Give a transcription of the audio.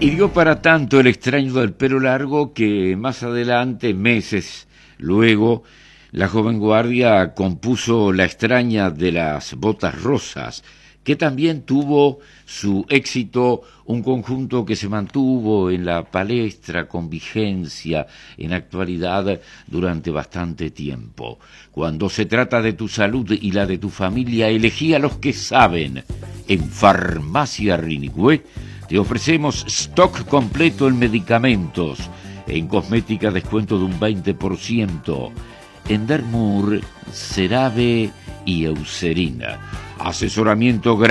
Y dio para tanto el extraño del pelo largo que más adelante, meses luego, la joven guardia compuso La extraña de las botas rosas, que también tuvo su éxito, un conjunto que se mantuvo en la palestra con vigencia en actualidad durante bastante tiempo. Cuando se trata de tu salud y la de tu familia, elegí a los que saben. En Farmacia Rinigüe te ofrecemos stock completo en medicamentos, en cosmética descuento de un 20%, en Dermur, CeraVe y Eucerina. Asesoramiento